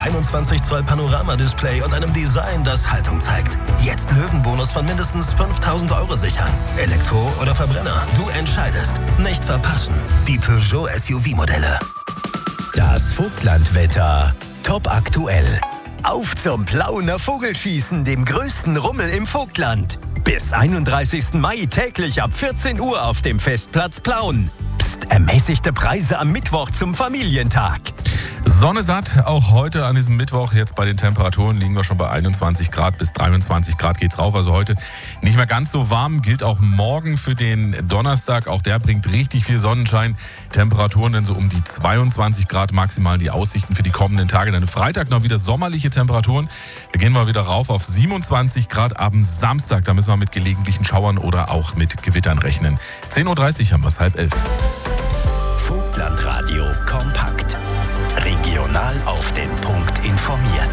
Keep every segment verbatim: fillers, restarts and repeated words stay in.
einundzwanzig Zoll Panorama-Display und einem Design, das Haltung zeigt. Jetzt Löwenbonus von mindestens fünftausend Euro sichern. Elektro oder Verbrenner, du entscheidest. Nicht verpassen. Die Peugeot S U V-Modelle. Das Vogtlandwetter. Top aktuell. Auf zum Plauener Vogelschießen, dem größten Rummel im Vogtland. Bis einunddreißigsten Mai täglich ab vierzehn Uhr auf dem Festplatz Plauen. Psst, ermäßigte Preise am Mittwoch zum Familientag. Sonne satt, auch heute an diesem Mittwoch. Jetzt bei den Temperaturen liegen wir schon bei einundzwanzig Grad bis dreiundzwanzig Grad geht's rauf. Also heute nicht mehr ganz so warm. Gilt auch morgen für den Donnerstag. Auch der bringt richtig viel Sonnenschein. Temperaturen dann so um die zweiundzwanzig Grad maximal. Die Aussichten für die kommenden Tage. Dann Freitag noch wieder sommerliche Temperaturen. Da gehen wir wieder rauf auf siebenundzwanzig Grad. Ab Samstag, da müssen wir mit gelegentlichen Schauern oder auch mit Gewittern rechnen. zehn Uhr dreißig haben wir es, halb elf. Vogtlandradio kompakt. Regional auf den Punkt informiert.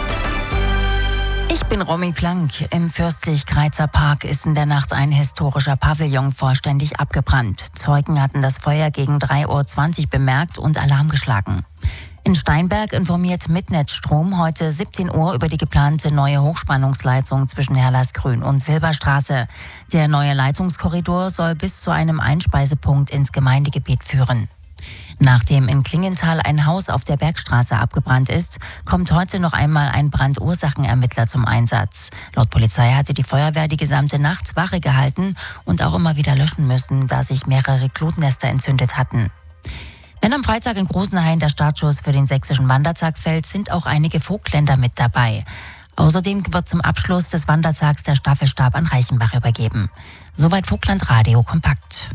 Ich bin Romy Plank. Im Fürstlich-Greizer Park ist in der Nacht ein historischer Pavillon vollständig abgebrannt. Zeugen hatten das Feuer gegen drei Uhr zwanzig bemerkt und Alarm geschlagen. In Steinberg informiert Mitnetzstrom heute siebzehn Uhr über die geplante neue Hochspannungsleitung zwischen Herlersgrün und Silberstraße. Der neue Leitungskorridor soll bis zu einem Einspeisepunkt ins Gemeindegebiet führen. Nachdem in Klingenthal ein Haus auf der Bergstraße abgebrannt ist, kommt heute noch einmal ein Brandursachenermittler zum Einsatz. Laut Polizei hatte die Feuerwehr die gesamte Nacht Wache gehalten und auch immer wieder löschen müssen, da sich mehrere Glutnester entzündet hatten. Wenn am Freitag in Großenhain der Startschuss für den sächsischen Wandertag fällt, sind auch einige Vogtländer mit dabei. Außerdem wird zum Abschluss des Wandertags der Staffelstab an Reichenbach übergeben. Soweit Vogtlandradio kompakt.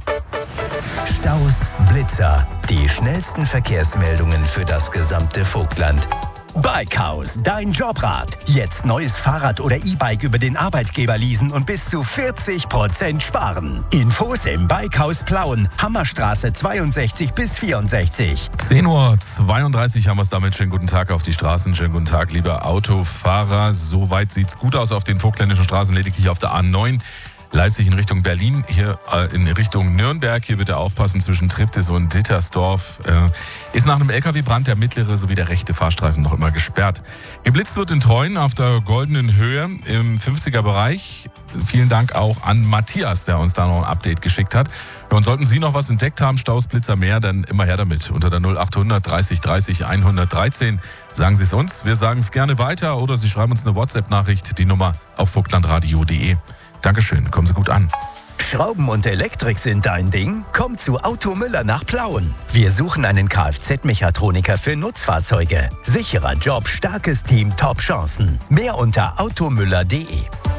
Staus, Blitzer, die schnellsten Verkehrsmeldungen für das gesamte Vogtland. Bikehaus, dein Jobrat. Jetzt neues Fahrrad oder E-Bike über den Arbeitgeber leasen und bis zu vierzig Prozent sparen. Infos im Bikehaus Plauen, Hammerstraße zweiundsechzig bis vierundsechzig. zehn Uhr zweiunddreißig haben wir es damit. Schönen guten Tag auf die Straßen. Schönen guten Tag, liebe Autofahrer. Soweit sieht's gut aus auf den vogtländischen Straßen, lediglich auf der A neun. Leipzig in Richtung Berlin, hier äh, in Richtung Nürnberg. Hier bitte aufpassen zwischen Triptis und Dittersdorf. Äh, ist nach einem L K W-Brand der mittlere sowie der rechte Fahrstreifen noch immer gesperrt. Geblitzt wird in Treuen auf der Goldenen Höhe im fünfziger-Bereich. Vielen Dank auch an Matthias, der uns da noch ein Update geschickt hat. Ja, und sollten Sie noch was entdeckt haben, Staus, Blitzer, mehr, dann immer her damit. Unter der null achthundert dreißig dreißig hundertdreizehn. Sagen Sie es uns, wir sagen es gerne weiter oder Sie schreiben uns eine WhatsApp-Nachricht, die Nummer auf vogtlandradio punkt de. Dankeschön, kommen Sie gut an. Schrauben und Elektrik sind dein Ding? Komm zu Auto Müller nach Plauen. Wir suchen einen Kfz-Mechatroniker für Nutzfahrzeuge. Sicherer Job, starkes Team, Top-Chancen. Mehr unter automüller punkt de.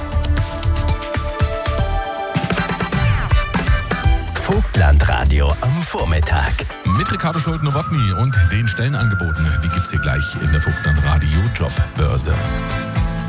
Vogtlandradio am Vormittag. Mit Ricardo Schulte-Nowotny und den Stellenangeboten, die gibt's hier gleich in der Vogtlandradio Jobbörse.